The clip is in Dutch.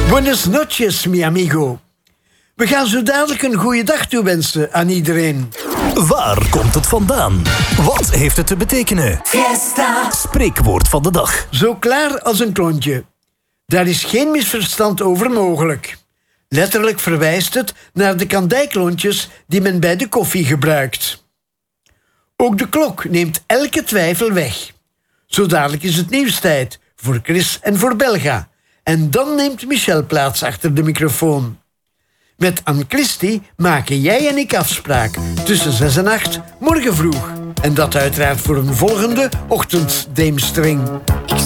Buenas noches, mi amigo. We gaan zo dadelijk een goede dag toewensen aan iedereen. Waar komt het vandaan? Wat heeft het te betekenen? Fiesta. Spreekwoord van de dag. Zo klaar als een klontje. Daar is geen misverstand over mogelijk. Letterlijk verwijst het naar de kandijklontjes die men bij de koffie gebruikt. Ook de klok neemt elke twijfel weg. Zo dadelijk is het nieuwstijd voor Chris en voor Belga. En dan neemt Michel plaats achter de microfoon. Met Anne Christie maken jij en ik afspraak tussen 6 en 8 morgen vroeg. En dat uiteraard voor een volgende ochtenddeemstring. Ik